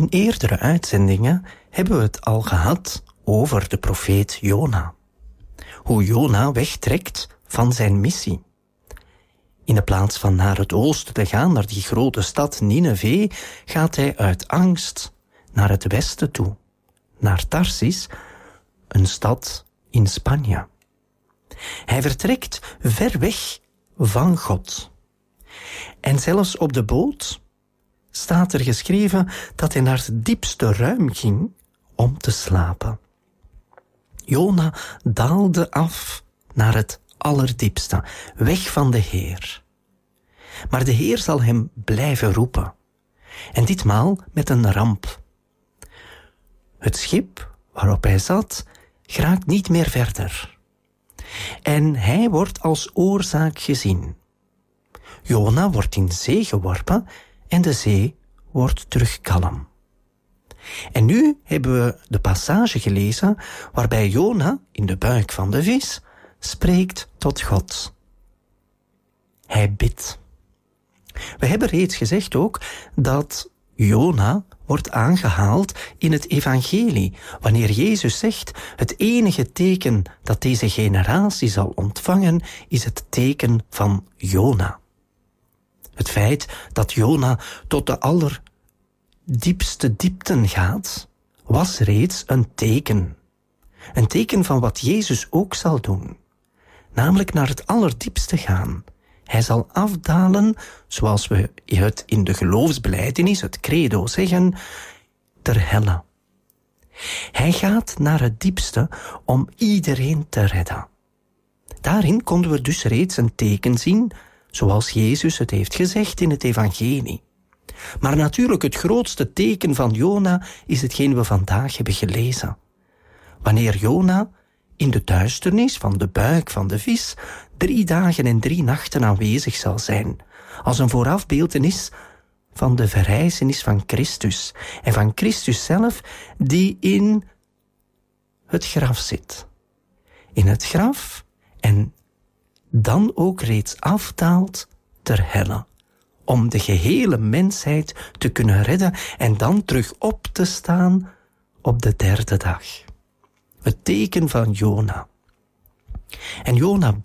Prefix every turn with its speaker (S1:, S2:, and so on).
S1: In eerdere uitzendingen hebben we het al gehad over de profeet Jona. Hoe Jona wegtrekt van zijn missie. In de plaats van naar het oosten te gaan, naar die grote stad Nineve, gaat hij uit angst naar het westen toe. Naar Tarsis, een stad in Spanje. Hij vertrekt ver weg van God. En zelfs op de boot staat er geschreven dat hij naar het diepste ruim ging om te slapen. Jona daalde af naar het allerdiepste, weg van de Heer. Maar de Heer zal hem blijven roepen. En ditmaal met een ramp. Het schip waarop hij zat geraakt niet meer verder. En hij wordt als oorzaak gezien. Jona wordt in zee geworpen en de zee wordt terug kalm. En nu hebben we de passage gelezen waarbij Jona in de buik van de vis spreekt tot God. Hij bidt. We hebben reeds gezegd ook dat Jona wordt aangehaald in het evangelie, wanneer Jezus zegt, het enige teken dat deze generatie zal ontvangen, is het teken van Jona. Het feit dat Jona tot de allerdiepste diepten gaat, was reeds een teken. Een teken van wat Jezus ook zal doen. Namelijk naar het allerdiepste gaan. Hij zal afdalen, zoals we het in de geloofsbelijdenis, het credo zeggen, ter helle. Hij gaat naar het diepste om iedereen te redden. Daarin konden we dus reeds een teken zien, zoals Jezus het heeft gezegd in het evangelie. Maar natuurlijk het grootste teken van Jona is hetgeen we vandaag hebben gelezen. Wanneer Jona in de duisternis van de buik van de vis 3 dagen en 3 nachten aanwezig zal zijn, als een voorafbeeltenis van de verrijzenis van Christus en van Christus zelf die in het graf zit. In het graf en dan ook reeds afdaalt ter helle, om de gehele mensheid te kunnen redden en dan terug op te staan op de 3e dag. Het teken van Jona. En Jona